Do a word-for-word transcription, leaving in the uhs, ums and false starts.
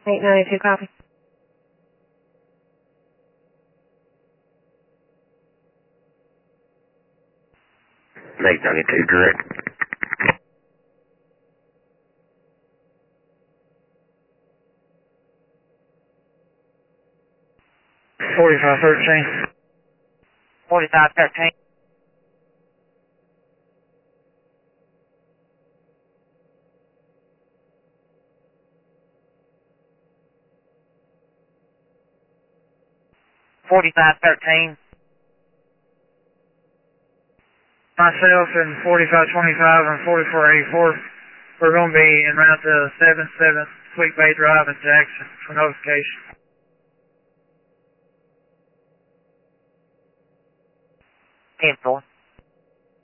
eight ninety-two, copy. eight ninety-two, direct. forty-five thirteen. forty-five thirteen. forty-five thirteen. Myself and forty-five twenty-five and forty-four eighty-four, we're going to be en route to seven seven Sweet Bay Drive in Jackson for notification. ten four.